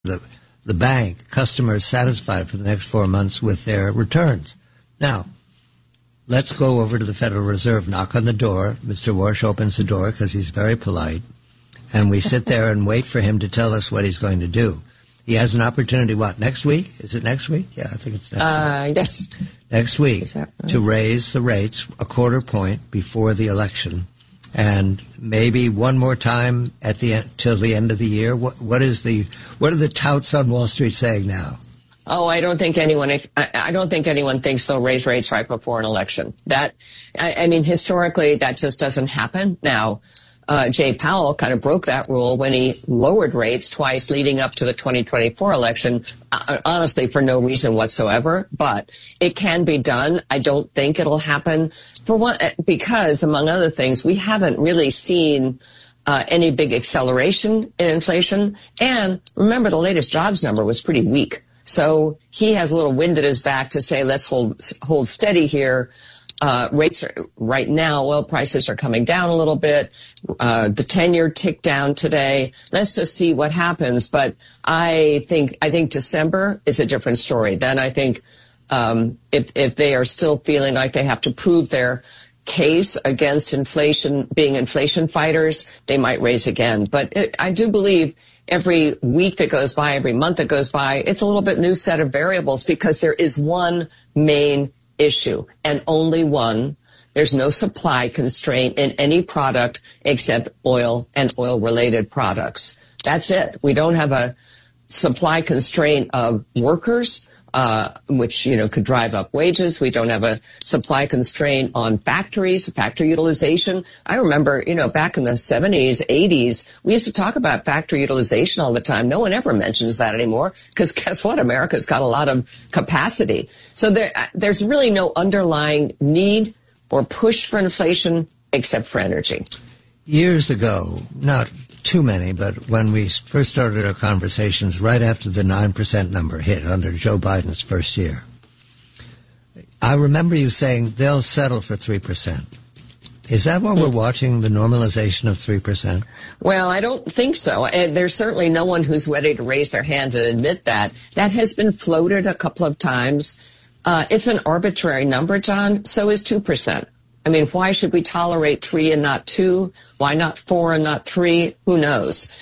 the bank, customers satisfied for the next 4 months with their returns. Now, let's go over to the Federal Reserve, knock on the door. Mr. Warsh opens the door because he's very polite, and we sit there and wait for him to tell us what he's going to do. He has an opportunity, next week? Is it next week? Yeah, I think it's next week. Yes. Next week, right? To raise the rates a quarter point before the election, and maybe one more time at the end, till the end of the year. What are the touts on Wall Street saying now? Oh, I don't think anyone thinks they'll raise rates right before an election. Historically, that just doesn't happen. Now, Jay Powell kind of broke that rule when he lowered rates twice leading up to the 2024 election, honestly, for no reason whatsoever. But it can be done. I don't think it'll happen because, among other things, we haven't really seen any big acceleration in inflation. And remember, the latest jobs number was pretty weak. So he has a little wind at his back to say, let's hold steady here. Rates are, right now, oil prices are coming down a little bit. The 10-year ticked down today. Let's just see what happens. But I think December is a different story. Then I think if they are still feeling like they have to prove their case against inflation, being inflation fighters, they might raise again. But I do believe every week that goes by, every month that goes by, it's a little bit new set of variables because there is one main issue and only one. There's no supply constraint in any product except oil and oil-related products. That's it. We don't have a supply constraint of workers, which, could drive up wages. We don't have a supply constraint on factory utilization. I remember, back in the 70s, 80s, we used to talk about factory utilization all the time. No one ever mentions that anymore because guess what? America's got a lot of capacity. So there's really no underlying need or push for inflation except for energy. Years ago, not too many, but when we first started our conversations right after the 9% number hit under Joe Biden's first year, I remember you saying they'll settle for 3%. Is that what we're watching, the normalization of 3%? Well, I don't think so. And there's certainly no one who's ready to raise their hand and admit that. That has been floated a couple of times. It's an arbitrary number, John. So is 2%. Why should we tolerate 3 and not 2? Why not 4 and not 3? Who knows?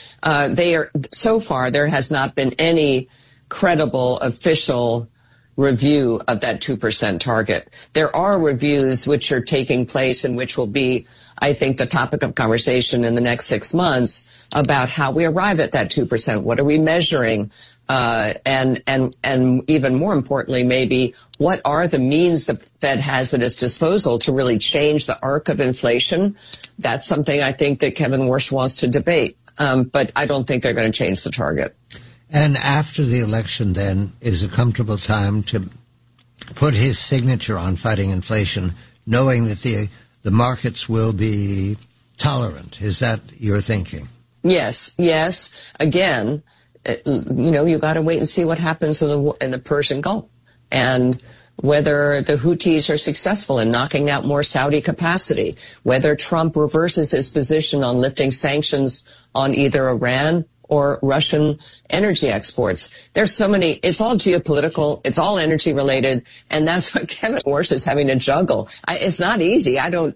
So far, there has not been any credible official review of that 2% target. There are reviews which are taking place and which will be, I think, the topic of conversation in the next 6 months about how we arrive at that 2%. What are we measuring? And even more importantly, maybe what are the means the Fed has at its disposal to really change the arc of inflation? That's something I think that Kevin Warsh wants to debate. But I don't think they're going to change the target. And after the election, then, is a comfortable time to put his signature on fighting inflation, knowing that the markets will be tolerant. Is that your thinking? Yes. Again, you got to wait and see what happens in the Persian Gulf and whether the Houthis are successful in knocking out more Saudi capacity, whether Trump reverses his position on lifting sanctions on either Iran or Russian energy exports. There's so many, it's all geopolitical, it's all energy related, and that's what Kevin Warsh is having to juggle. It's not easy. There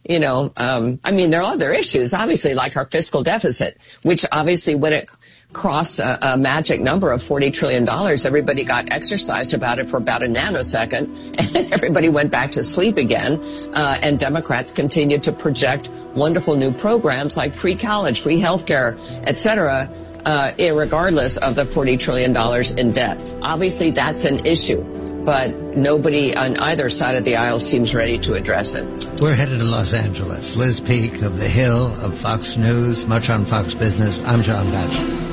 are other issues, obviously, like our fiscal deficit, which obviously when it crossed a magic number of $40 trillion, everybody got exercised about it for about a nanosecond, and then everybody went back to sleep again, and Democrats continued to project wonderful new programs like free college, free health care, et cetera, irregardless of the $40 trillion in debt. Obviously, that's an issue, but nobody on either side of the aisle seems ready to address it. We're headed to Los Angeles. Liz Peek of The Hill, of Fox News, much on Fox Business. I'm John Batchelor.